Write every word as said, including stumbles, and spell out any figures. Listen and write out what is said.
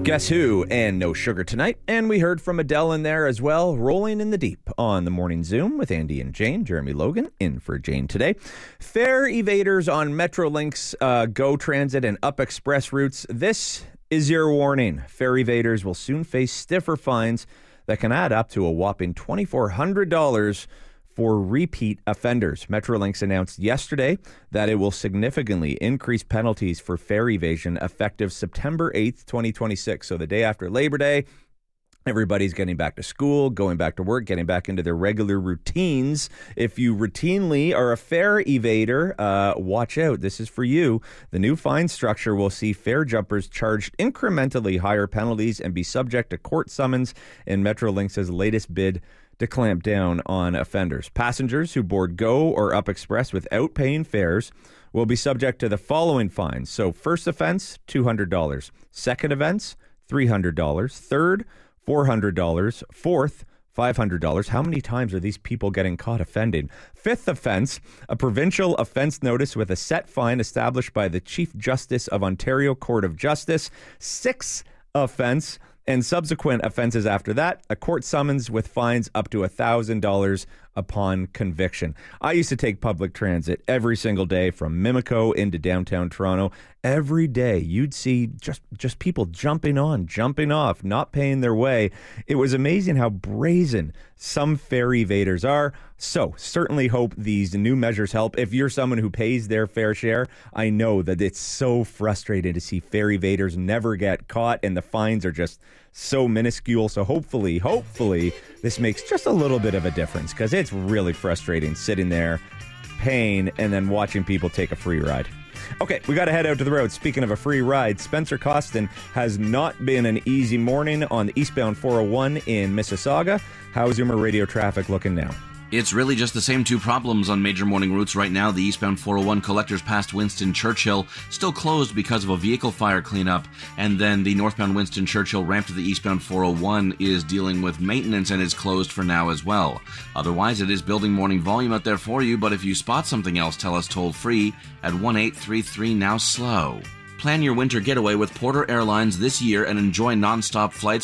Guess Who and No Sugar Tonight. And we heard from Adele in there as well, Rolling in the Deep on the Morning Zoom with Andy and Jane. Jeremy Logan in for Jane today. Fare evaders on Metrolinx, uh, Go Transit, and Up Express routes. This is your warning. Fare evaders will soon face stiffer fines that can add up to a whopping two thousand four hundred dollars for repeat offenders. Metrolinx announced yesterday that it will significantly increase penalties for fare evasion effective September eighth, twenty twenty-six. So the day after Labor Day, everybody's getting back to school, going back to work, getting back into their regular routines. If you routinely are a fare evader, uh, watch out. This is for you. The new fine structure will see fare jumpers charged incrementally higher penalties and be subject to court summons in Metrolinx's latest bid to clamp down on offenders. Passengers who board Go or Up Express without paying fares will be subject to the following fines. So first offense, two hundred dollars. Second offense, three hundred dollars. Third, four hundred dollars. Fourth, five hundred dollars. How many times are these people getting caught offending? Fifth offense, a provincial offense notice with a set fine established by the Chief Justice of Ontario Court of Justice. Sixth offense, and subsequent offenses after that, a court summons with fines up to one thousand dollars upon conviction. I used to take public transit every single day from Mimico into downtown Toronto. Every day you'd see just, just people jumping on, jumping off, not paying their way. It was amazing how brazen some fare evaders are. So certainly hope these new measures help. If you're someone who pays their fair share, I know that it's so frustrating to see fare evaders never get caught and the fines are just so minuscule. So hopefully, hopefully this makes just a little bit of a difference, because it's really frustrating sitting there paying and then watching people take a free ride. Okay, we got to head out to the road. Speaking of a free ride, Spencer Costin has not been an easy morning on the eastbound four oh one in Mississauga. How's Zoomer radio traffic looking now? It's really just the same two problems on major morning routes right now. The eastbound four oh one collectors past Winston Churchill still closed because of a vehicle fire cleanup. And then the northbound Winston Churchill ramp to the eastbound four oh one is dealing with maintenance and is closed for now as well. Otherwise, it is building morning volume out there for you, but if you spot something else, tell us toll free at one eight three three now slow. Plan your winter getaway with Porter Airlines this year and enjoy nonstop flights